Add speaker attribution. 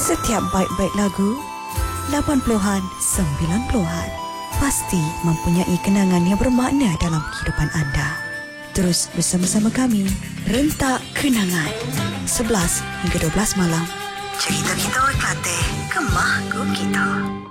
Speaker 1: Setiap baik-baik lagu 80-an, 90-an pasti mempunyai kenangan yang bermakna dalam kehidupan anda. Terus bersama-sama kami, Rentak Kenangan 11 hingga 12 malam. Cerita kita Kelate, Kemah Kita.